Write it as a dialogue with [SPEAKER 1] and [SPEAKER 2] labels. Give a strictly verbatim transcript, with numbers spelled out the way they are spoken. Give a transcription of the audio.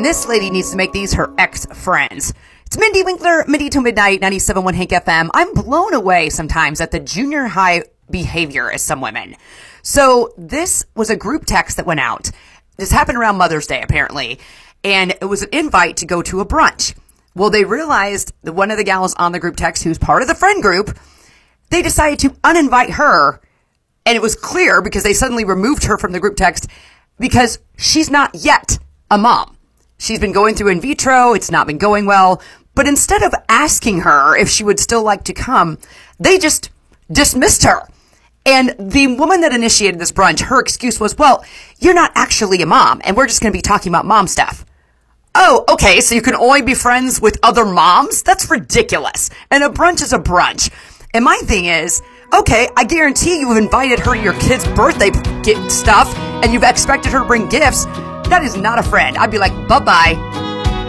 [SPEAKER 1] this lady needs to make these her ex-friends. It's Mindy Winkler, Mindy to Midnight, ninety-seven point one Hank F M. I'm blown away sometimes at the junior high behavior as some women. So this was a group text that went out. This happened around Mother's Day, apparently. And it was an invite to go to a brunch. Well, they realized that one of the gals on the group text, who's part of the friend group, they decided to uninvite her. And it was clear because they suddenly removed her from the group text because she's not yet a mom. She's been going through in vitro. It's not been going well. But instead of asking her if she would still like to come, they just dismissed her. And the woman that initiated this brunch, her excuse was, well, you're not actually a mom, and we're just going to be talking about mom stuff. Oh, okay, so you can only be friends with other moms? That's ridiculous. And a brunch is a brunch. And my thing is, okay, I guarantee you've invited her to your kid's birthday gift stuff, and you've expected her to bring gifts. That is not a friend. I'd be like, bye-bye.